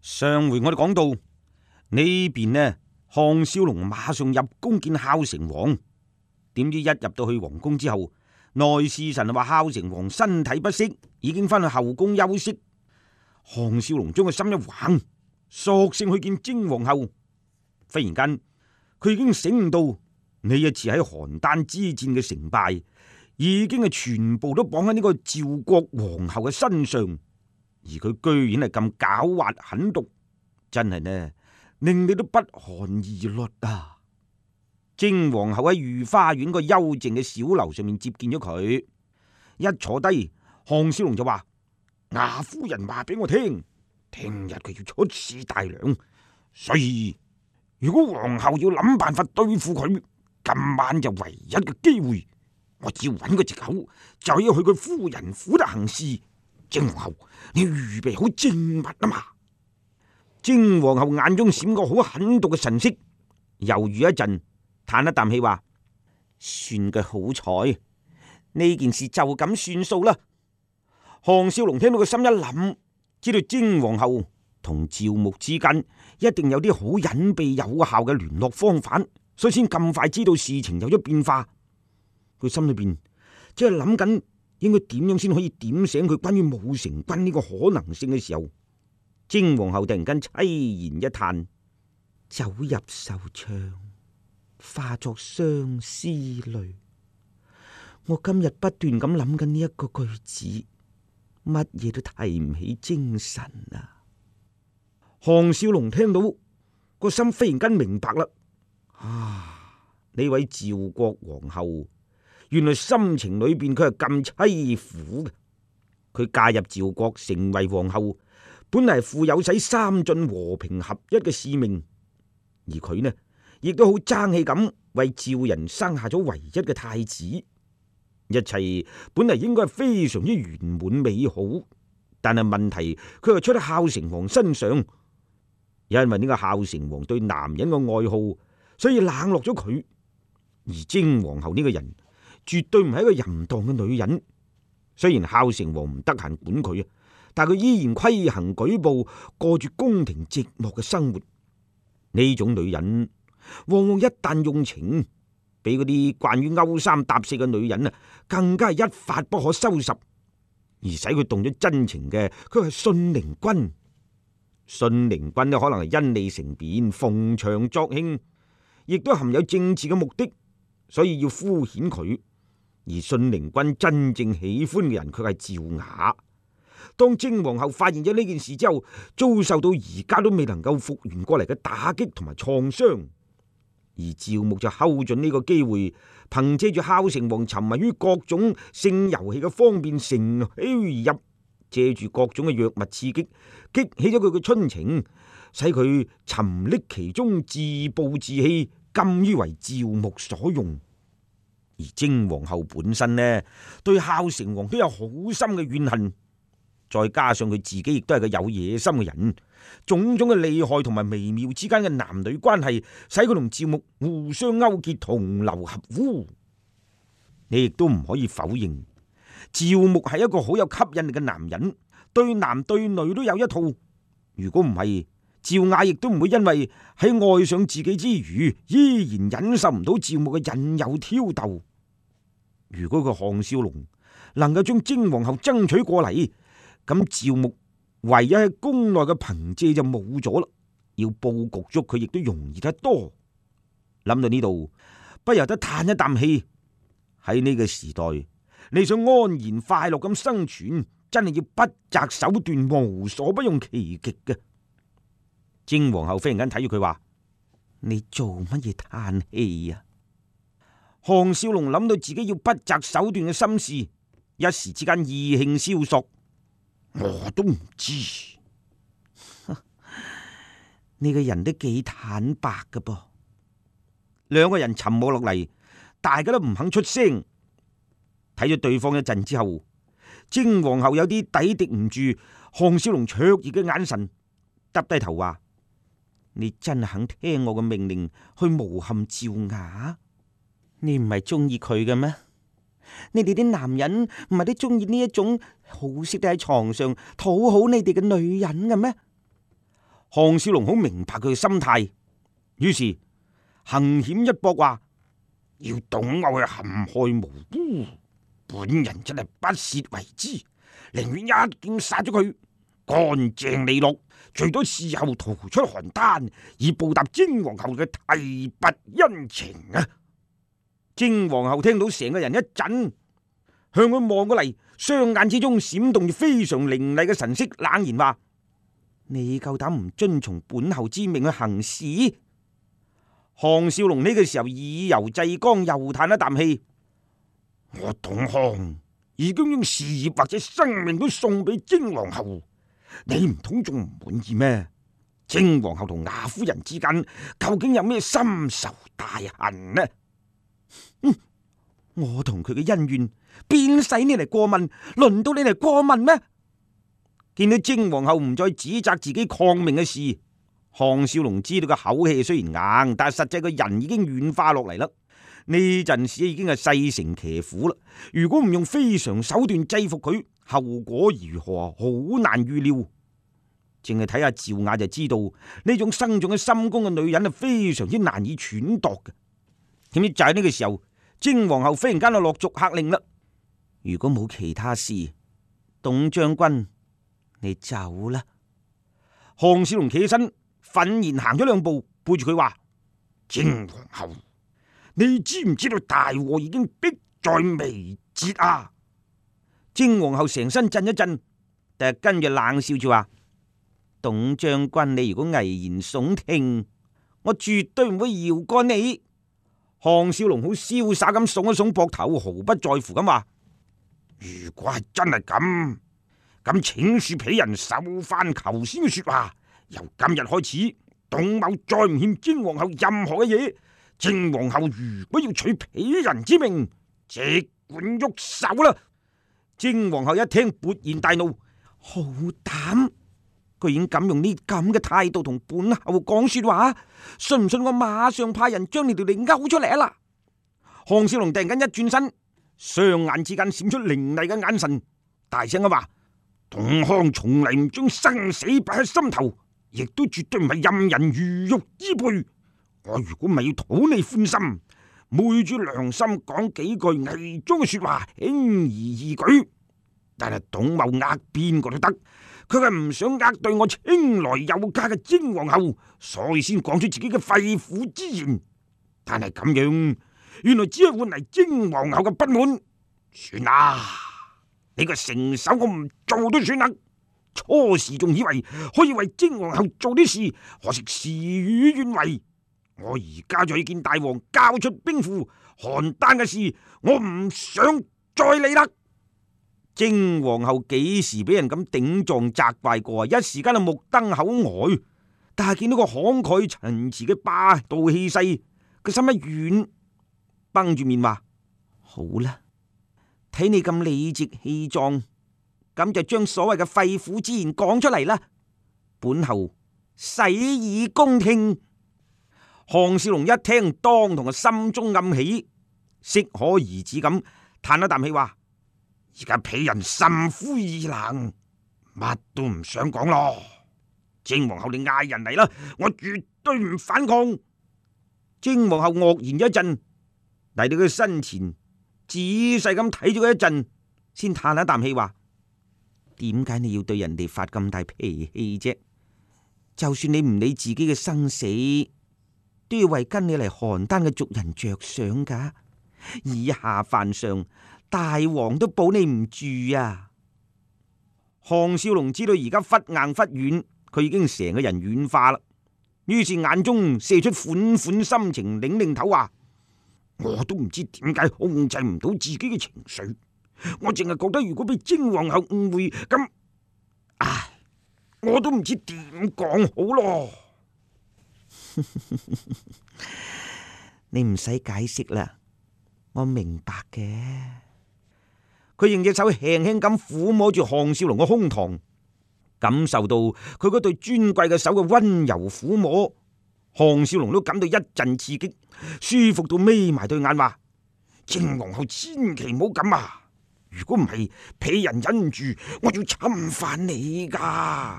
上回我哋講到呢邊呢，項少龍馬上入宮見孝成王，點知一入到去皇宮之後，內侍臣話孝成王身體不適，已經翻去後宮休息。項少龍將個心一橫，索性去見征皇后。忽然間，佢已經醒悟到呢一次喺邯鄲之戰嘅成敗，已經係全部都綁喺呢個趙國皇后嘅身上，而佢居然係咁狡猾狠毒，真係呢令你都不寒而栗啊！征皇后喺御花園個幽靜嘅小樓上面接見咗佢，一坐低，項少龍就話：雅夫人話俾我聽，聽日佢要出使大梁，所以如果皇后要諗辦法對付佢，今晚就唯一嘅機會，我只要揾個藉口，就要去佢夫人府度行事。征皇后，你要預備好證物啊嘛！征皇后眼中閃過好狠毒嘅神色，猶豫一陣，嘆一啖氣話：算佢好彩，呢件事就咁算數啦。項少龍聽到個心一諗，知道征皇后同趙牧之間一定有啲好隱秘有效嘅聯絡方法，所以先咁快知道事情有咗變化。佢心裏邊即係諗緊應該點樣先可以點醒佢關於武成君呢個可能性嘅時候，征皇后突然間凄然一嘆：走入愁腸，化作相思淚。我今日不斷咁諗緊呢一個句子，乜嘢都提唔起精神啊！項少龍聽到個心忽然間明白啦，呢位趙國皇后原來心情裏邊佢係咁淒苦嘅。佢嫁入趙國成為皇后，本嚟係負有使三晉和平合一嘅使命，而佢呢亦都好爭氣咁為趙人生下咗唯一嘅太子。一切本嚟應該係非常之圓滿美好，但係問題佢又出喺孝成王身上，因為呢個孝成王對男人嘅愛好，所以冷落咗佢。而征皇后呢個人絕對唔係一個淫蕩嘅女人，雖然孝成王唔得閒管佢啊，但佢依然規行矩步，過住宮廷寂寞嘅生活。呢種女人往往一旦用情，比嗰啲慣於勾三搭四嘅女人啊，更加係一發不可收拾。而使佢動咗真情嘅，佢係信陵君。信陵君呢，可能係因利乘便，逢場作興，亦都含有政治嘅目的，所以要敷衍佢。而信陵君真正喜歡嘅人，卻係趙雅。當征皇后發現咗呢件事之後，遭受到而家都未能夠復原過嚟嘅打擊同埋創傷。而趙牧就睺準呢個機會，憑借住孝成王沉迷於各種性遊戲嘅方便，乘虛而入，借住各種嘅藥物刺激，激起咗佢嘅春情，使佢沉溺其中，自暴自棄，甘於為趙牧所用。而征皇后本身呢，對孝成王都有好深嘅怨恨，再加上佢自己亦都係個有野心嘅人，種種嘅利害同埋微妙之間嘅男女關係，使佢同趙牧互相勾結，同流合污。你亦都唔可以否認，趙牧係一個好有吸引力嘅男人，對男對女都有一套。如果唔係，趙雅亦都唔會因為喺愛上自己之餘，依然忍受唔到趙牧嘅引誘挑逗。如果個項少龍能夠將征皇后爭取過嚟，咁趙牧唯一喺宮內嘅憑借就冇咗啦，要布局捉佢亦都容易得多。諗到呢度，不由得嘆一啖氣。喺呢個時代，你想安然快樂咁生存，真係要不擇手段，無所不用其極嘅。征皇后忽然間睇住佢話：你做乜嘢嘆氣啊？項少龍諗到自己要不擇手段嘅心事，一時之間意興蕭索。我都唔知，呢個人都幾坦白㗎噃。兩個人沉默落嚟，大家都唔肯出聲。睇咗對方一陣之後，征皇后有啲抵敵唔住項少龍灼熱嘅眼神，耷低頭話：你真係肯聽我嘅命令去誣陷趙雅？你唔係中意佢嘅咩？你哋啲男人唔係都中意呢一種好識得喺床上討好你哋嘅女人嘅咩？ 項少龍好明白佢嘅心態，於是行險一搏，話要董某去陷害無辜，本人真係不屑為之，寧願一劍殺咗佢，乾淨利落，最多事後逃出邯鄲，以報答精皇后嘅提拔恩情啊！精皇后聽到成個人一震，向佢望過嚟，雙眼之中閃動住非常凌厲嘅神色，冷言話：你夠膽唔遵從本后之命去行事？項少龍呢個時候以柔制剛，又嘆一啖氣：我董項已經將事業或者生命都送俾精皇后，你唔通仲唔滿意咩？精皇后同雅夫人之間究竟有咩深仇大恨呢？我同佢嘅恩怨，邊使你嚟過問？輪到你嚟過問咩？見到精皇后唔再指責自己抗命嘅事，項少龍知道個口氣雖然硬，但係實際個人已經軟化落嚟啦。呢陣時已經係勢成騎虎啦。如果唔用非常手段制服佢，後果如何好難預料。淨係睇下趙雅就知道，呢種生長喺深宮嘅女人係非常之難以揣度嘅。點知就喺呢個時候，精皇后忽然間就落逐客令啦。如果冇其他事，董將軍你走啦。項少龍企起身，憤然行咗兩步，背住佢話：精皇后，你知唔知道大禍已經迫在眉睫啊？精皇后成身震一震，但係跟住冷笑住話：董將軍，你如果危言聳聽，我絕對唔會饒過你。項少龍好瀟灑咁聳一聳膊頭，毫不在乎咁話：如果係真係咁請恕鄙人受範求先嘅說話。由今日開始，董某再唔欠精皇后任何嘅嘢。精皇后如果要取鄙人之命，即管喐手啦！精皇后一聽勃然大怒，好膽，居然敢用呢咁嘅態度同本后講說話，信唔信我馬上派人將你條脷勾出嚟啊啦！項少龍突然間一轉身，雙眼之間閃出凌厲嘅眼神，大聲咁話：董項從嚟唔將生死擺喺心頭，亦都絕對唔係任人魚肉之輩。我如果唔係要討你歡心，昧住良心講幾句偽裝嘅說話，輕而易舉。但係董某呃邊個都得，佢係唔想呃對我青來有加嘅精皇后，所以先講出自己嘅肺腑之言。但係咁樣，原來只係換嚟精皇后嘅不滿。算啦，你個成手我唔做都算啦。初時仲以為可以為精皇后做啲事，可惜事與願違。我而家就去見大王，交出兵符，邯鄲嘅事我唔想再理啦。精皇后幾時俾人咁頂撞責怪過啊？一時間就目瞪口呆，但係見到個慷慨陳詞嘅霸道氣勢，個心一軟，繃住面話：好啦，睇你咁理直氣壯，咁就將所謂嘅肺腑之言講出嚟啦。本后洗耳恭聽。項少龍一聽，當堂嘅心中暗喜，適可而止咁嘆一啖氣話：而家鄙人心灰意冷，乜都唔想講咯。精皇后你嗌人嚟啦，我絕對唔反抗。精皇后愕然一陣，嚟到佢身前，仔細咁睇咗佢一陣，先嘆一啖氣話：點解你要對人哋發咁大脾氣啫？就算你唔理自己嘅生死，都要為跟你嚟邯鄲嘅族人着想噶。以下犯上，大王都保你唔住啊！項少龍知道而家忽硬忽軟，佢已經成個人軟化啦。於是眼中射出款款心情，擰擰頭話：我都唔知點解控制唔到自己嘅情緒，我淨係覺得如果俾精皇后誤會，咁，唉，我都唔知點講好咯。你唔使解釋啦，我明白嘅。佢用隻手輕輕咁撫摸住項少龍嘅胸膛，感受到佢嗰對尊貴嘅手嘅溫柔撫摸，項少龍都感到一陣刺激，舒服到眯埋對眼話：精皇后千祈唔好咁啊！如果唔係，鄙人忍唔住，我要侵犯你噶。